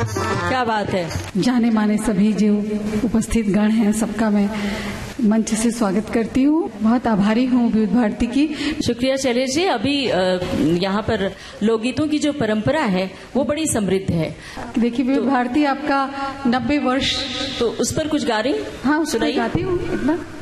क्या बात है। जाने माने सभी जो उपस्थित गण हैं सबका मैं मंच से स्वागत करती हूँ। बहुत आभारी हूँ विविध भारती की। शुक्रिया शैलेश जी। अभी यहाँ पर लोकगीतों की जो परंपरा है वो बड़ी समृद्ध है। देखिए विविध भारती आपका 90 वर्ष, तो उस पर कुछ गा रही? हाँ, उस पर गाती हूँ एक बार।